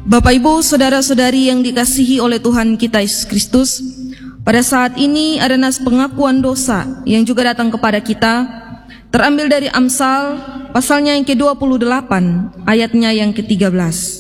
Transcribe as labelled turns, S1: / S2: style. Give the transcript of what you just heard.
S1: Bapak Ibu, saudara-saudari yang dikasihi oleh Tuhan kita Yesus Kristus, pada saat ini ada nas pengakuan dosa yang juga datang kepada kita, terambil dari Amsal pasalnya yang ke-28, ayatnya yang ke-13.